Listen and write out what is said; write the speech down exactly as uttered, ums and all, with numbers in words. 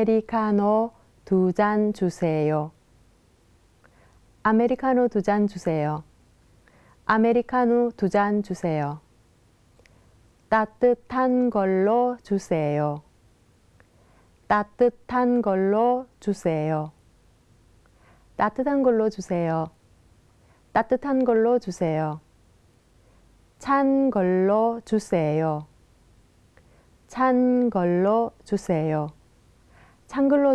아메리카노 두 잔 주세요. 아메리카노 두 잔 주세요. 아메리카노 두 잔 주세요. 따뜻한 걸로 주세요. 따뜻한 걸로 주세요. 따뜻한 걸로 주세요. 따뜻한 걸로 주세요. 찬 걸로 주세요. 찬 걸로 주세요. 찬 걸로